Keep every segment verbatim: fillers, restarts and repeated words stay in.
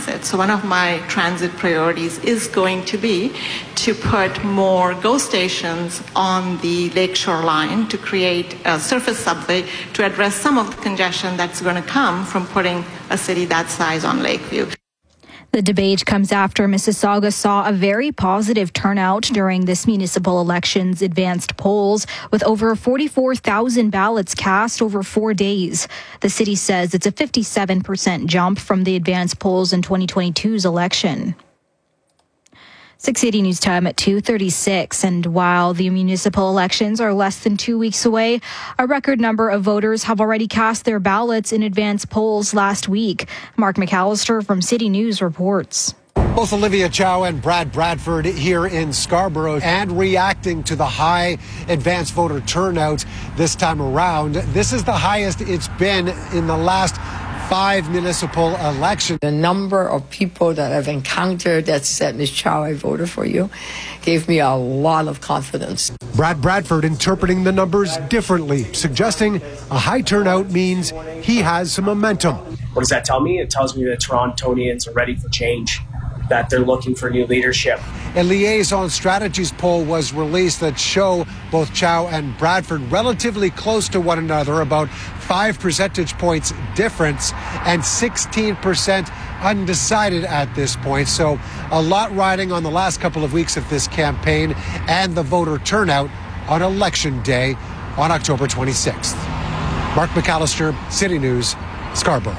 transit. So one of my transit priorities is going to be to put more GO stations on the Lakeshore line to create a surface subway to address some of the congestion that's going to come from putting a city that size on Lakeview. The debate comes after Mississauga saw a very positive turnout during this municipal election's advanced polls, with over forty-four thousand ballots cast over four days. The city says it's a fifty-seven percent jump from the advanced polls in twenty twenty-two's election. six eighty News Time at two thirty-six. And while the municipal elections are less than two weeks away, a record number of voters have already cast their ballots in advance polls last week. Mark McAllister from City News reports. Both Olivia Chow and Brad Bradford here in Scarborough, and reacting to the high advance voter turnout this time around. This is the highest it's been in the last five municipal elections. The number of people that I've encountered that said, Miz Chow, I voted for you, gave me a lot of confidence. Brad Bradford interpreting the numbers differently, suggesting a high turnout means he has some momentum. What does that tell me? It tells me that Torontonians are ready for change, that they're looking for new leadership. A Liaison Strategies poll was released that show both Chow and Bradford relatively close to one another, about five percentage points difference, and sixteen percent undecided at this point. So a lot riding on the last couple of weeks of this campaign and the voter turnout on Election Day on October twenty-sixth. Mark McAllister, City News, Scarborough.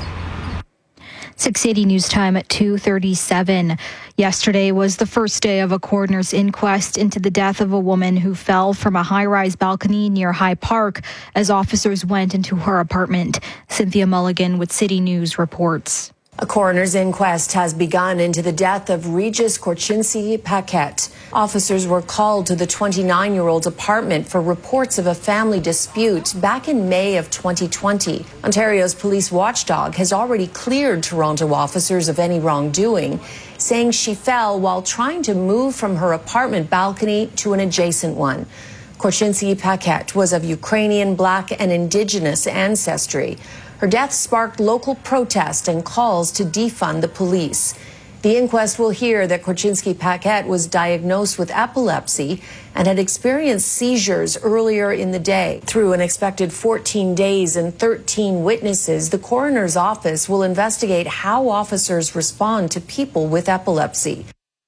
six eighty News Time at two thirty-seven. Yesterday was the first day of a coroner's inquest into the death of a woman who fell from a high-rise balcony near High Park as officers went into her apartment. Cynthia Mulligan with City News reports. A coroner's inquest has begun into the death of Regis Korchinski Paquette. Officers were called to the twenty-nine-year-old's apartment for reports of a family dispute back in May of twenty twenty. Ontario's police watchdog has already cleared Toronto officers of any wrongdoing, saying she fell while trying to move from her apartment balcony to an adjacent one. Korchinski Paquette was of Ukrainian, Black, and Indigenous ancestry. Her death sparked local protest and calls to defund the police. The inquest will hear that Korchinski Paquette was diagnosed with epilepsy and had experienced seizures earlier in the day. Through an expected fourteen days and thirteen witnesses, the coroner's office will investigate how officers respond to people with epilepsy.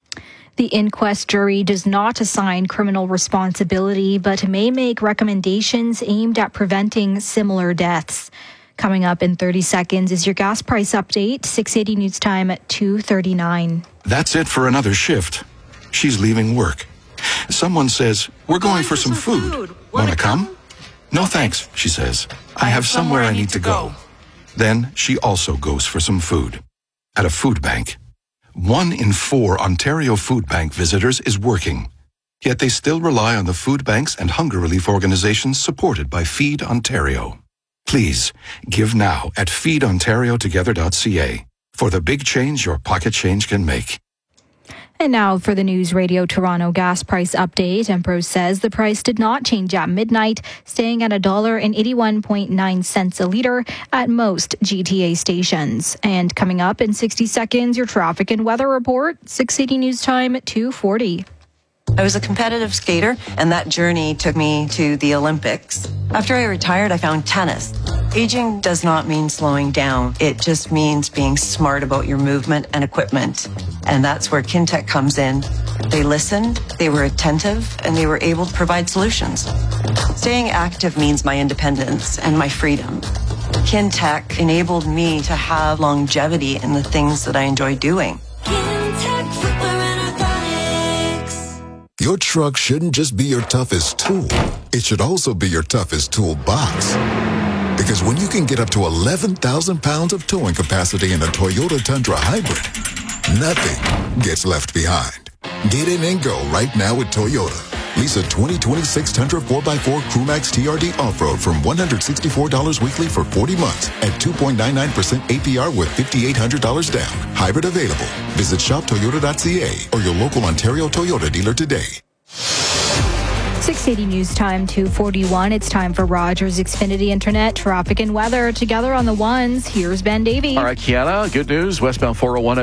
The inquest jury does not assign criminal responsibility, but may make recommendations aimed at preventing similar deaths. Coming up in thirty seconds is your gas price update, six eighty News Time at two thirty-nine. That's it for another shift. She's leaving work. Someone says, we're going, going for, for some, some food. food. Want to come? come? No thanks, she says. I, I have somewhere, somewhere I need to go. go. Then she also goes for some food. At a food bank. One in four Ontario Food Bank visitors is working. Yet they still rely on the food banks and hunger relief organizations supported by Feed Ontario. Please, give now at feed ontario together dot c a for the big change your pocket change can make. And now for the News Radio Toronto gas price update. Empro says the price did not change at midnight, staying at one dollar and eighty-one point nine cents a litre at most G T A stations. And coming up in sixty seconds, your traffic and weather report, six eighty News Time at two forty. I was a competitive skater, and that journey took me to the Olympics. After I retired, I found tennis. Aging does not mean slowing down. It just means being smart about your movement and equipment. And that's where Kintec comes in. They listened, they were attentive, and they were able to provide solutions. Staying active means my independence and my freedom. Kintec enabled me to have longevity in the things that I enjoy doing. Your truck shouldn't just be your toughest tool. It should also be your toughest toolbox. Because when you can get up to eleven thousand pounds of towing capacity in a Toyota Tundra Hybrid, nothing gets left behind. Get in and go right now at Toyota. Lease a twenty twenty-six Tundra four by four Crewmax T R D Off-Road from one hundred sixty-four dollars weekly for forty months at two point nine nine percent A P R with five thousand eight hundred dollars down. Hybrid available. Visit shop toyota dot c a or your local Ontario Toyota dealer today. six eighty News Time, two forty-one. It's time for Rogers Xfinity Internet, traffic and weather together on the ones. Here's Ben Davey. All right, Kiana, good news. Westbound four oh one